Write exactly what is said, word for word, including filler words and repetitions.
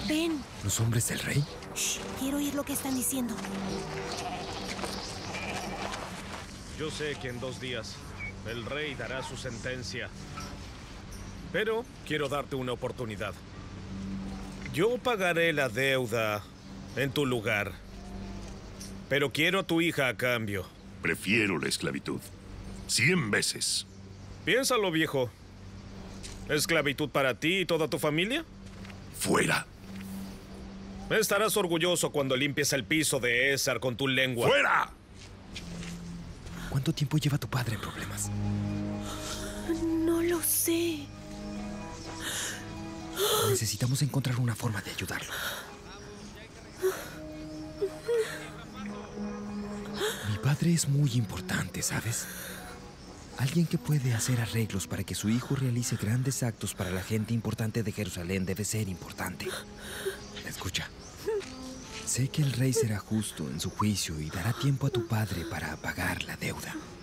Ven. ¿Los hombres del rey? Shh, quiero oír lo que están diciendo. Yo sé que en dos días el rey dará su sentencia. Pero quiero darte una oportunidad. Yo pagaré la deuda en tu lugar. Pero quiero a tu hija a cambio. Prefiero la esclavitud. Cien veces. Piénsalo, viejo. ¿Esclavitud para ti y toda tu familia? Fuera. Estarás orgulloso cuando limpies el piso de Ésar con tu lengua. ¡Fuera! ¿Cuánto tiempo lleva tu padre en problemas? No lo sé. Necesitamos encontrar una forma de ayudarlo. Mi padre es muy importante, ¿sabes? Alguien que puede hacer arreglos para que su hijo realice grandes actos para la gente importante de Jerusalén debe ser importante. Escucha. Sé que el rey será justo en su juicio y dará tiempo a tu padre para pagar la deuda.